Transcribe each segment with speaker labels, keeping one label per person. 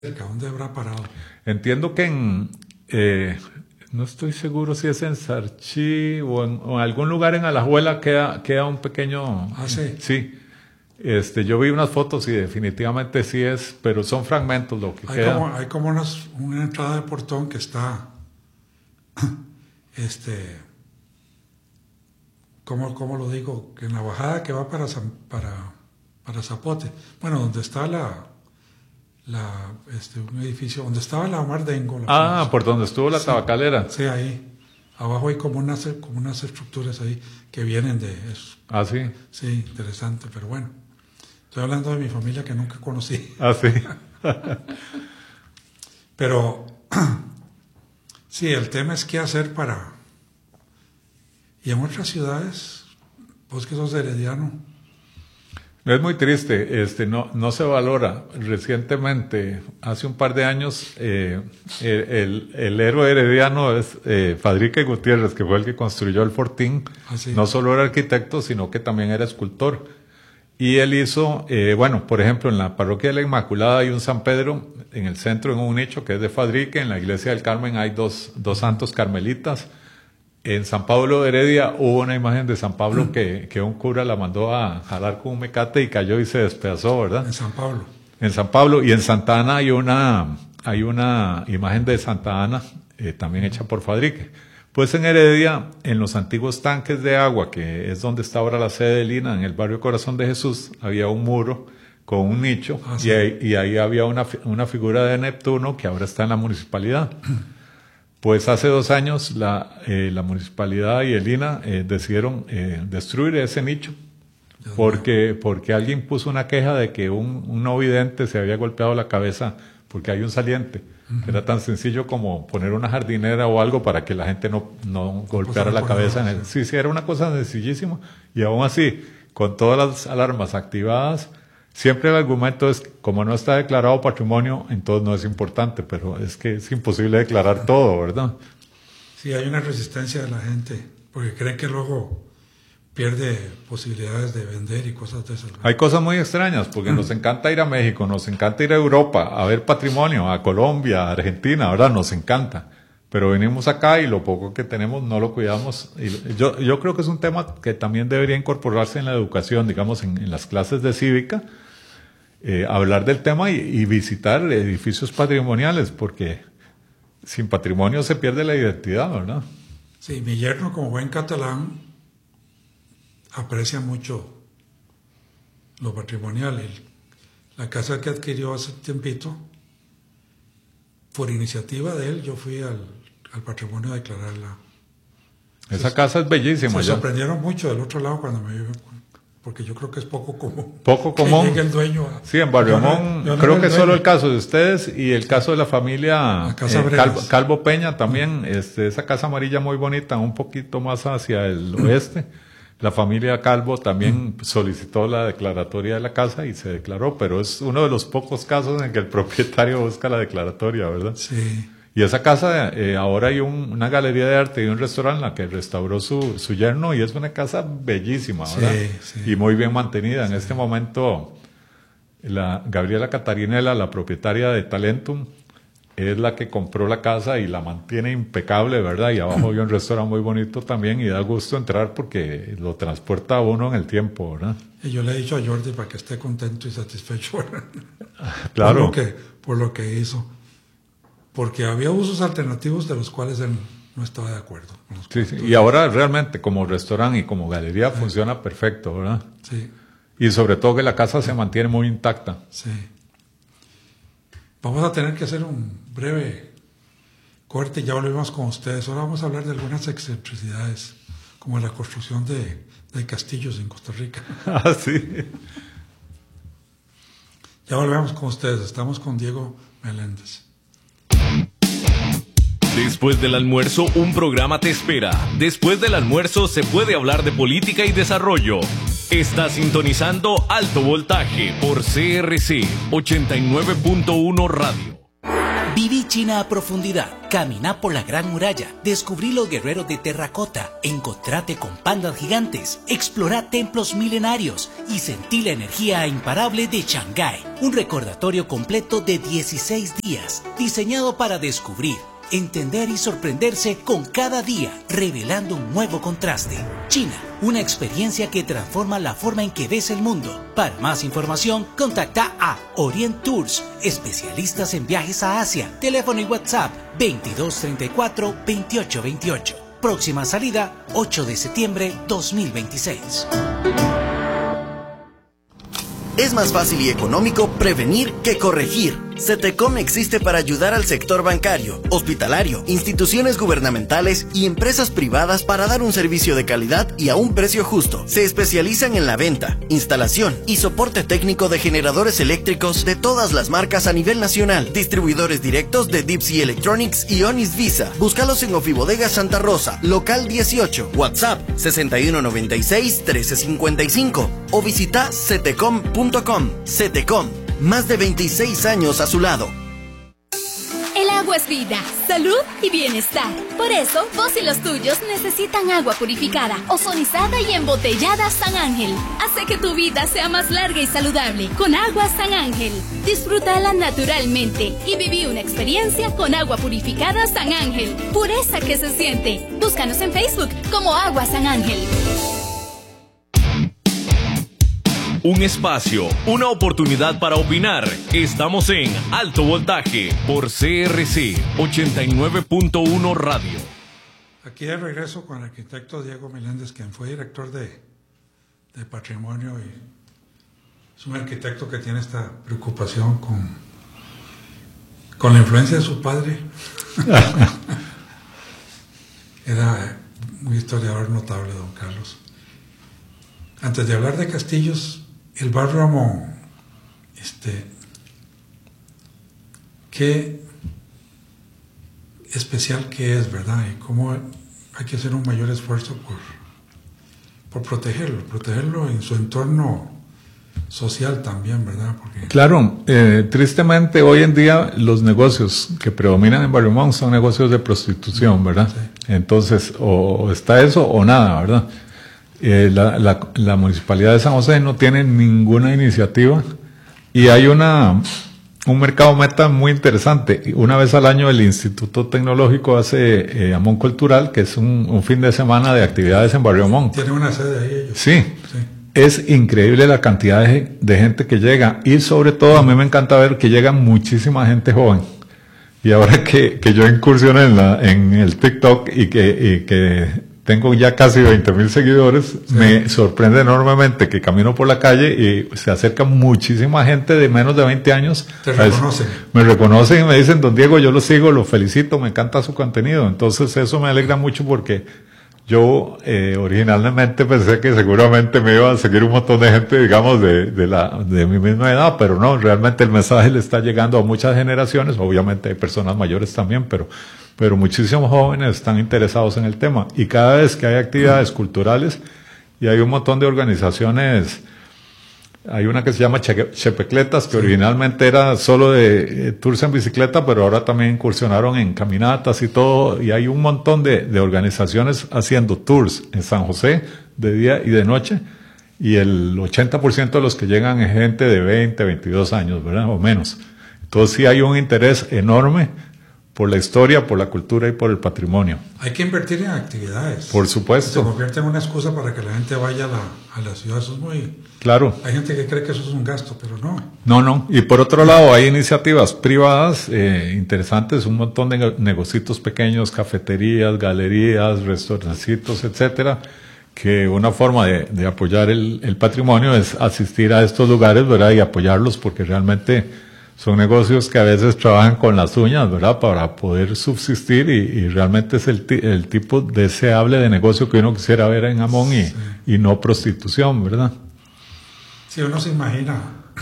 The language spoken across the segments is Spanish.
Speaker 1: ¿Dónde habrá parado?
Speaker 2: Entiendo que no estoy seguro si es en Sarchí o en algún lugar en Alajuela queda un pequeño...
Speaker 1: Ah, sí.
Speaker 2: Sí. Yo vi unas fotos y definitivamente sí es, pero son fragmentos lo que queda.
Speaker 1: Hay como una entrada de portón que está, ¿cómo lo digo? Que en la bajada que va para Zapote, bueno, donde está un edificio, donde estaba la Omar Dengo.
Speaker 2: Por donde estuvo la tabacalera.
Speaker 1: Sí, ahí. Abajo hay como unas estructuras ahí que vienen de eso.
Speaker 2: Ah, sí.
Speaker 1: Sí, interesante, pero bueno. Estoy hablando de mi familia que nunca conocí.
Speaker 2: Ah, sí.
Speaker 1: Pero sí, el tema es qué hacer para... Y en otras ciudades, vos que sos herediano.
Speaker 2: Es muy triste, no se valora. Recientemente, hace un par de años, el héroe herediano es Fadrique Gutiérrez, que fue el que construyó el Fortín.
Speaker 1: Ah, sí.
Speaker 2: No solo era arquitecto, sino que también era escultor. Y él hizo, por ejemplo, en la parroquia de la Inmaculada hay un San Pedro, en el centro, en un nicho que es de Fadrique. En la iglesia del Carmen hay dos santos carmelitas. En San Pablo de Heredia hubo una imagen de San Pablo que un cura la mandó a jalar con un mecate y cayó y se despedazó, ¿verdad?
Speaker 1: En San Pablo.
Speaker 2: En San Pablo. Y en Santa Ana hay una imagen de Santa Ana, también hecha por Fadrique. Pues en Heredia, en los antiguos tanques de agua, que es donde está ahora la sede de Lina, en el barrio Corazón de Jesús, había un muro con un nicho.
Speaker 1: Ah, sí.
Speaker 2: y ahí había una figura de Neptuno que ahora está en la municipalidad. Pues hace 2 años la municipalidad y el INA decidieron destruir ese nicho porque alguien puso una queja de que un no vidente se había golpeado la cabeza porque hay un saliente. Uh-huh. Era tan sencillo como poner una jardinera o algo para que la gente no golpeara la cabeza. Sí, era una cosa sencillísima. Y aún así, con todas las alarmas activadas, siempre el argumento es, como no está declarado patrimonio, entonces no es importante, pero es que es imposible declarar todo, ¿verdad?
Speaker 1: Sí, hay una resistencia de la gente, porque creen que luego pierde posibilidades de vender y cosas de esas.
Speaker 2: Hay cosas muy extrañas, porque nos encanta ir a México, nos encanta ir a Europa, a ver patrimonio, a Colombia, a Argentina, ¿verdad? Nos encanta. Pero venimos acá y lo poco que tenemos no lo cuidamos. Y yo creo que es un tema que también debería incorporarse en la educación, digamos, en las clases de cívica, hablar del tema y visitar edificios patrimoniales, porque sin patrimonio se pierde la identidad, ¿verdad?
Speaker 1: Sí, mi yerno, como buen catalán, aprecia mucho lo patrimonial. La casa que adquirió hace tiempito, por iniciativa de él, yo fui al patrimonio a declararla.
Speaker 2: Esa casa es bellísima.
Speaker 1: Se sorprendieron mucho del otro lado cuando me vieron, porque yo creo que es poco común.
Speaker 2: Poco común.
Speaker 1: Que llegue el dueño
Speaker 2: sí, en Barrio Amón, creo que es solo el caso de ustedes y el caso de la familia Calvo Peña también. Esa casa amarilla muy bonita, un poquito más hacia el oeste. La familia Calvo también solicitó la declaratoria de la casa y se declaró, pero es uno de los pocos casos en que el propietario busca la declaratoria, ¿verdad?
Speaker 1: Sí.
Speaker 2: Y esa casa, ahora hay una galería de arte y un restaurante en la que restauró su yerno y es una casa bellísima, ¿verdad?
Speaker 1: Sí.
Speaker 2: Y muy bien mantenida. En este momento, la Gabriela Catarinela, la propietaria de Talentum, es la que compró la casa y la mantiene impecable, ¿verdad? Y abajo hay un restaurante muy bonito también y da gusto entrar porque lo transporta a uno en el tiempo, ¿verdad?
Speaker 1: Y yo le he dicho a Jordi para que esté contento y satisfecho
Speaker 2: claro.
Speaker 1: por lo que hizo. Porque había usos alternativos de los cuales él no estaba de acuerdo.
Speaker 2: Sí. Y ahora realmente como restaurante y como galería funciona perfecto, ¿verdad?
Speaker 1: Sí.
Speaker 2: Y sobre todo que la casa se mantiene muy intacta.
Speaker 1: Sí. Vamos a tener que hacer un breve corte y ya volvemos con ustedes. Ahora vamos a hablar de algunas excentricidades, como la construcción de castillos en Costa Rica.
Speaker 2: Ah, sí.
Speaker 1: Ya volvemos con ustedes. Estamos con Diego Meléndez.
Speaker 3: Después del almuerzo, un programa te espera. Después del almuerzo se puede hablar de política y desarrollo. Está sintonizando Alto Voltaje por CRC 89.1 Radio.
Speaker 4: Viví China a profundidad, caminá por la Gran Muralla, descubrí los guerreros de terracota, encontrate con pandas gigantes, explorá templos milenarios y sentí la energía imparable de Shanghái. Un recordatorio completo de 16 días, diseñado para descubrir, entender y sorprenderse con cada día, revelando un nuevo contraste. China, una experiencia que transforma la forma en que ves el mundo. Para más información, contacta a Orient Tours, especialistas en viajes a Asia. Teléfono y WhatsApp 2234-2828. Próxima salida, 8 de septiembre 2026.
Speaker 5: Es más fácil y económico prevenir que corregir. CETECOM existe para ayudar al sector bancario, hospitalario, instituciones gubernamentales y empresas privadas para dar un servicio de calidad y a un precio justo. Se especializan en la venta, instalación y soporte técnico de generadores eléctricos de todas las marcas a nivel nacional. Distribuidores directos de Deep Sea Electronics y Onis Visa. Búscalos en Ofibodega Santa Rosa, local 18, WhatsApp 6196-1355 o visita cetecom.com. CETECOM, más de 26 años a su lado.
Speaker 6: El agua es vida, salud y bienestar. Por eso, vos y los tuyos necesitan agua purificada, ozonizada y embotellada San Ángel. Hace que tu vida sea más larga y saludable con agua San Ángel. Disfrútala naturalmente y viví una experiencia con agua purificada San Ángel. Pureza que se siente. Búscanos en Facebook como Agua San Ángel.
Speaker 3: Un espacio, una oportunidad para opinar. Estamos en Alto Voltaje por CRC 89.1 Radio.
Speaker 1: Aquí de regreso con el arquitecto Diego Meléndez, quien fue director de Patrimonio, y es un arquitecto que tiene esta preocupación con la influencia de su padre. Era un historiador notable, don Carlos. Antes de hablar de castillos, el barrio Amón, qué especial que es, ¿verdad? Y cómo hay que hacer un mayor esfuerzo por protegerlo en su entorno social también, ¿verdad? Porque...
Speaker 2: Claro, tristemente hoy en día los negocios que predominan en Barrio Amón son negocios de prostitución, ¿verdad? Sí. Entonces, o está eso o nada, ¿verdad? La Municipalidad de San José no tiene ninguna iniciativa y hay un mercado meta muy interesante. Una vez al año el Instituto Tecnológico hace Amón Cultural, que es un fin de semana de actividades en Barrio Amón.
Speaker 1: ¿Tiene una sede ahí ellos?
Speaker 2: Sí. Es increíble la cantidad de gente que llega y sobre todo a mí me encanta ver que llega muchísima gente joven. Y ahora que yo incursioné en el TikTok y que tengo ya casi 20,000 seguidores, sí, me sorprende enormemente que camino por la calle y se acerca muchísima gente de menos de 20 años.
Speaker 1: ¿Te reconocen?
Speaker 2: Me reconocen y me dicen, don Diego, yo lo sigo, lo felicito, me encanta su contenido. Entonces eso me alegra mucho porque yo originalmente pensé que seguramente me iba a seguir un montón de gente, digamos, de mi misma edad, pero no, realmente el mensaje le está llegando a muchas generaciones, obviamente hay personas mayores también, pero muchísimos jóvenes están interesados en el tema. Y cada vez que hay actividades culturales, y hay un montón de organizaciones, hay una que se llama Chepecletas, que originalmente era solo de tours en bicicleta, pero ahora también incursionaron en caminatas y todo, y hay un montón de organizaciones haciendo tours en San José, de día y de noche, y el 80% de los que llegan es gente de 20, 22 años, ¿verdad? O menos. Entonces sí hay un interés enorme por la historia, por la cultura y por el patrimonio.
Speaker 1: Hay que invertir en actividades.
Speaker 2: Por supuesto.
Speaker 1: Se convierte en una excusa para que la gente vaya a la ciudad. Eso es muy...
Speaker 2: Claro.
Speaker 1: Hay gente que cree que eso es un gasto, pero no.
Speaker 2: No. Y por otro lado, hay iniciativas privadas interesantes, un montón de negocios pequeños, cafeterías, galerías, restaurancitos, etcétera, que una forma de apoyar el patrimonio es asistir a estos lugares, ¿verdad? Y apoyarlos porque realmente son negocios que a veces trabajan con las uñas, ¿verdad? Para poder subsistir y realmente es el tipo deseable de negocio que uno quisiera ver en Amón y no prostitución, ¿verdad?
Speaker 1: Sí, uno se imagina.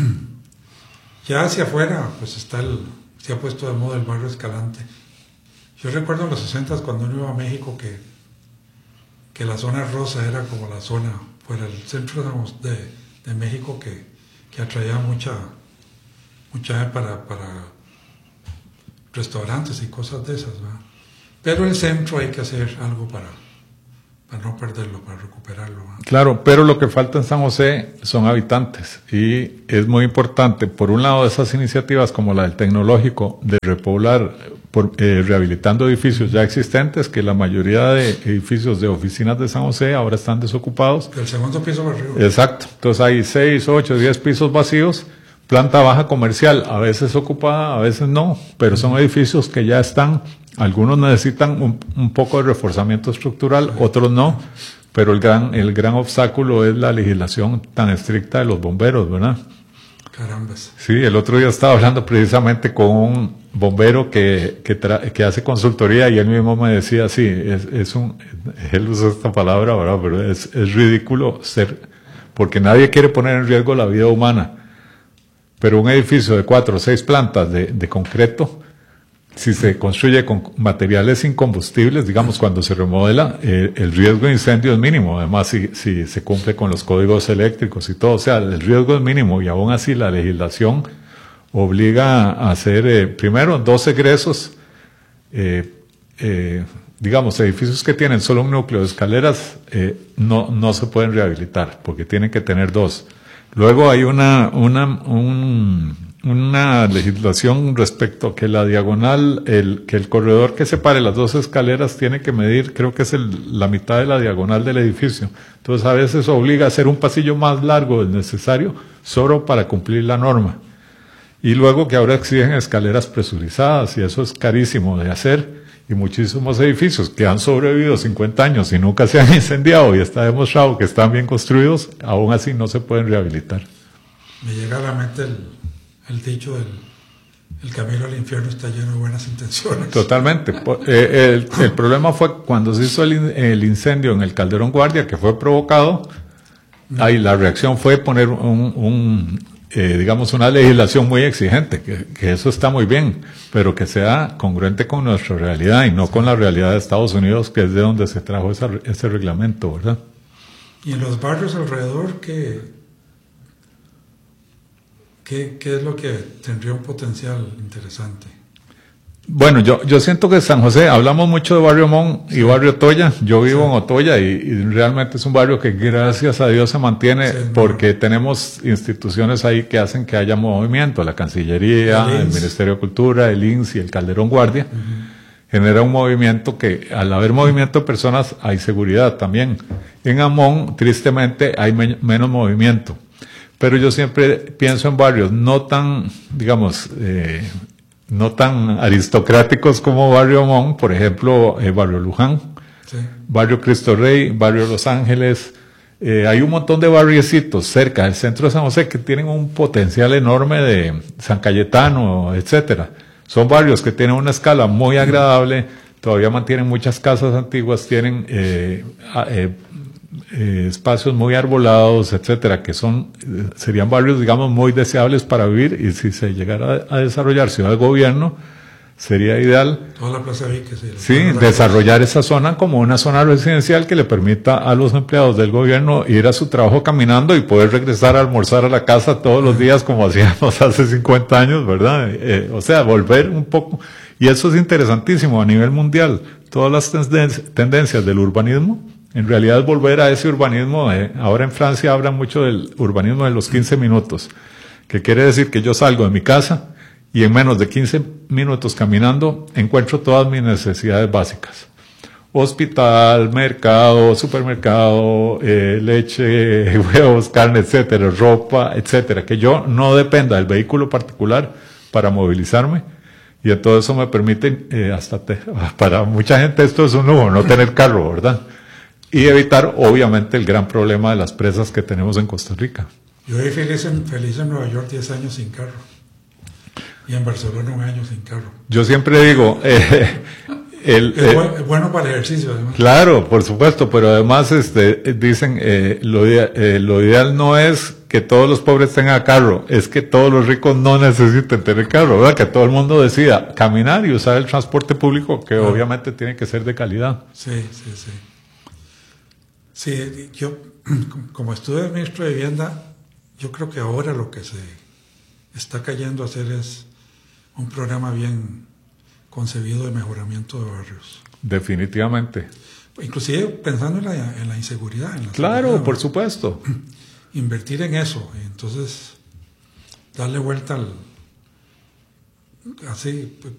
Speaker 1: Ya hacia afuera, pues se ha puesto de moda el barrio Escalante. Yo recuerdo en los 60s cuando uno iba a México que la zona rosa era como la zona fuera del centro de México que atraía mucha para restaurantes y cosas de esas, ¿verdad? Pero el centro hay que hacer algo para no perderlo, para recuperarlo, ¿verdad?
Speaker 2: Claro, pero lo que falta en San José son habitantes y es muy importante, por un lado, esas iniciativas como la del Tecnológico de repoblar, rehabilitando edificios ya existentes, que la mayoría de edificios de oficinas de San José ahora están desocupados.
Speaker 1: El segundo piso para arriba.
Speaker 2: Exacto, entonces hay 6, 8, 10 pisos vacíos, planta baja comercial, a veces ocupada, a veces no, pero son edificios que ya están. Algunos necesitan un poco de reforzamiento estructural, otros no, pero el gran obstáculo es la legislación tan estricta de los bomberos, ¿verdad?
Speaker 1: Carambas.
Speaker 2: Sí, el otro día estaba hablando precisamente con un bombero que hace consultoría y él mismo me decía, sí, él usa esta palabra, ¿verdad? Pero es ridículo porque nadie quiere poner en riesgo la vida humana, pero un edificio de 4 o 6 plantas de concreto, si se construye con materiales incombustibles, digamos, cuando se remodela, el riesgo de incendio es mínimo. Además, si se cumple con los códigos eléctricos y todo, o sea, el riesgo es mínimo y aún así la legislación obliga a hacer, primero, 2 egresos, digamos, edificios que tienen solo un núcleo de escaleras, no se pueden rehabilitar porque tienen que tener 2. Luego hay una legislación respecto a que la diagonal, que el corredor que separe las 2 escaleras tiene que medir, creo que es la mitad de la diagonal del edificio. Entonces a veces obliga a hacer un pasillo más largo del necesario solo para cumplir la norma. Y luego que ahora exigen escaleras presurizadas y eso es carísimo de hacer. Y muchísimos edificios que han sobrevivido 50 años y nunca se han incendiado y está demostrado que están bien construidos, aún así no se pueden rehabilitar.
Speaker 1: Me llega a la mente el dicho el camino al infierno está lleno de buenas intenciones.
Speaker 2: Totalmente. El problema fue cuando se hizo el incendio en el Calderón Guardia, que fue provocado, ahí la reacción fue poner digamos, una legislación muy exigente, que eso está muy bien, pero que sea congruente con nuestra realidad y no con la realidad de Estados Unidos, que es de donde se trajo ese reglamento, ¿verdad?
Speaker 1: Y en los barrios alrededor, ¿qué es lo que tendría un potencial interesante?
Speaker 2: Bueno, yo siento que San José, hablamos mucho de Barrio Mon y Barrio Otoya. Yo vivo en Otoya y realmente es un barrio que gracias a Dios se mantiene porque tenemos instituciones ahí que hacen que haya movimiento. La Cancillería, el Ministerio de Cultura, el INS y el Calderón Guardia. Genera un movimiento que al haber movimiento de personas hay seguridad también. En Amón, tristemente, hay menos movimiento. Pero yo siempre pienso en barrios no tan, digamos, no tan aristocráticos como Barrio Amón, por ejemplo, Barrio Luján, sí. Barrio Cristo Rey, Barrio Los Ángeles. Hay un montón de barriecitos cerca del centro de San José que tienen un potencial enorme de San Cayetano, etcétera. Son barrios que tienen una escala muy agradable, todavía mantienen muchas casas antiguas, tienen espacios muy arbolados, etcétera, que serían barrios, digamos, muy deseables para vivir, y si se llegara a desarrollar ciudad de gobierno, sería ideal.
Speaker 1: Toda la Plaza Vique,
Speaker 2: sí, desarrollar esa zona como una zona residencial que le permita a los empleados del gobierno ir a su trabajo caminando y poder regresar a almorzar a la casa todos los días como hacíamos hace 50 años, ¿verdad? O sea, volver un poco, y eso es interesantísimo a nivel mundial. Todas las tendencias del urbanismo, en realidad es volver a ese urbanismo. Ahora en Francia hablan mucho del urbanismo de los 15 minutos, que quiere decir que yo salgo de mi casa y en menos de 15 minutos caminando encuentro todas mis necesidades básicas. Hospital, mercado, supermercado, leche, huevos, carne, etcétera, ropa, etcétera. Que yo no dependa del vehículo particular para movilizarme. Y todo eso me permite, para mucha gente esto es un lujo, no tener carro, ¿verdad? Y evitar, obviamente, el gran problema de las presas que tenemos en Costa Rica.
Speaker 1: Yo viví feliz en Nueva York 10 años sin carro. Y en Barcelona 1 año sin carro.
Speaker 2: Yo siempre digo...
Speaker 1: es bueno para el ejercicio, además.
Speaker 2: Claro, por supuesto, pero además dicen, lo ideal no es que todos los pobres tengan carro, es que todos los ricos no necesiten tener carro, ¿verdad? Que todo el mundo decida caminar y usar el transporte público, que obviamente tiene que ser de calidad.
Speaker 1: Sí. Sí, yo, como estuve ministro de Vivienda, yo creo que ahora lo que se está cayendo a hacer es un programa bien concebido de mejoramiento de barrios.
Speaker 2: Definitivamente.
Speaker 1: Inclusive pensando en la inseguridad. En la
Speaker 2: Claro,
Speaker 1: seguridad,
Speaker 2: por supuesto.
Speaker 1: Invertir en eso, y entonces darle vuelta así,